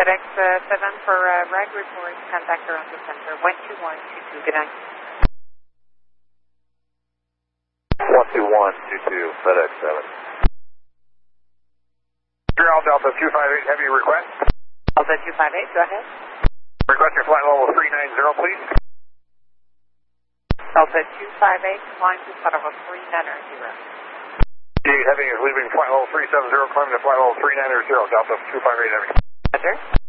FedEx 7 for rag report, contact around the center, 12122, good night. 12122, FedEx 7. Delta 258, heavy request. Delta 258, go ahead. Request your flight level 390, please. Delta 258, climb to flight level 390. Heavy is leaving flight level 370, climbing to flight level 390, Delta 258 Heavy. Roger.